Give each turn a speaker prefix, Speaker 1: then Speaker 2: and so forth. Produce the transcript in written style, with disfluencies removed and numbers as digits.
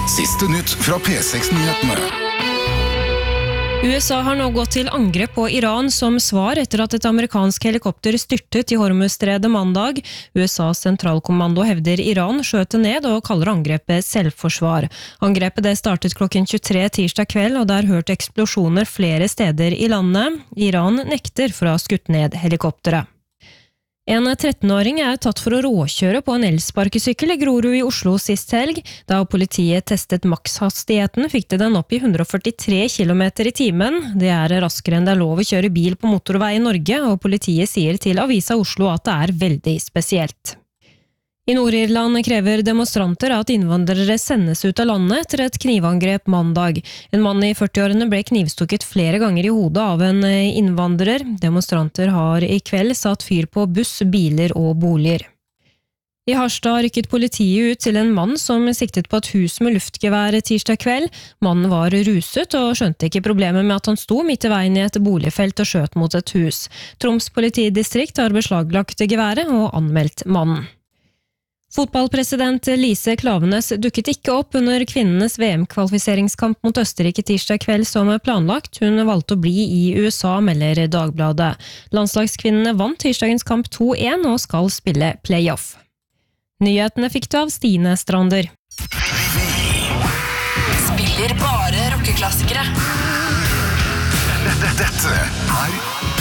Speaker 1: Siste nytt fra P6-nyhetene.
Speaker 2: USA har nå gått til angrep på Iran som svar etter at et amerikansk helikopter styrtet i Hormuzstredet mandag. USAs sentralkommando hevder Iran skjøt det ned og kaller angrepet selvforsvar. Angrepet det startet klokken 23 tirsdag kveld, og det er hørt eksplosjoner flere steder i landet. Iran nekter for å ha skutt ned helikopteret. En 13-åring er tatt for å råkjøre på en elsparkesykkel i Grorud i Oslo sist helg. Da politiet testet makshastigheten, fikk de den opp i 143 km i timen. Det er raskere enn det er lov å kjøre bil på motorvei i Norge, og politiet sier til Avisa Oslo at det er veldig spesielt. I Nord-Irland krever demonstranter at innvandrere sendes ut av landet etter et knivangrep mandag. En mann i 40-årene ble knivstukket flere ganger i hodet av en innvandrer. Demonstranter har i kveld satt fyr på buss, biler og boliger. I Harstad rykket politiet ut til en mann som siktet på et hus med luftgevær tirsdag kveld. Mannen var ruset og skjønte ikke problemet med at han sto midt i veien i et boligfelt og skjøt mot et hus. Troms politidistrikt har beslaglagt geværet og anmeldt mannen. Fotballpresident Lise Klaveness dukket ikke opp under kvinnenes VM-kvalifiseringskamp mot Østerrike tirsdag kveld som planlagt. Hun valgte å bli i USA, melder Dagbladet. Landslagskvinnene vant tirsdagens kamp 2-1 og skal spille playoff. Nyhetene fikk du av Stine Strander.
Speaker 3: Spiller bare rockeklassikere.
Speaker 1: Dette er